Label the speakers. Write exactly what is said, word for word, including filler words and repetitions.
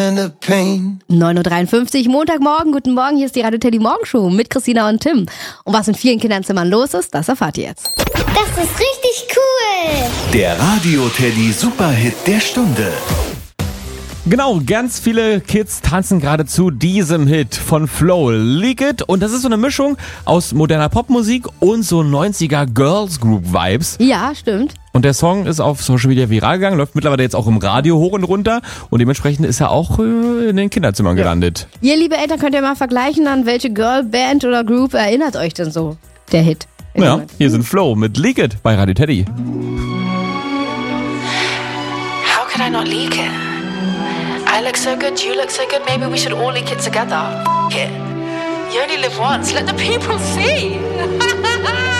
Speaker 1: neun Uhr dreiundfünfzig, Montagmorgen, guten Morgen, hier ist die Radio Teddy Morgenshow mit Christina und Tim. Und was in vielen Kinderzimmern los ist, das erfahrt ihr jetzt.
Speaker 2: Das ist richtig cool.
Speaker 3: Der Radio Teddy Superhit der Stunde.
Speaker 4: Genau, ganz viele Kids tanzen gerade zu diesem Hit von Flow, Leak It. Und das ist so eine Mischung aus moderner Popmusik und so neunziger Girls Group Vibes.
Speaker 1: Ja, stimmt.
Speaker 4: Und der Song ist auf Social Media viral gegangen, läuft mittlerweile jetzt auch im Radio hoch und runter. Und dementsprechend ist er auch äh, in den Kinderzimmern ja. gelandet.
Speaker 1: Ihr, liebe Eltern, könnt ihr mal vergleichen, an welche Girlband oder Group erinnert euch denn so der Hit?
Speaker 4: Ja, hier sind Flow mit Leak It bei Radio Teddy.
Speaker 5: How could I not leak it? I look so good, you look so good, maybe we should all leak it together. F*** it. You only live once, let the people see.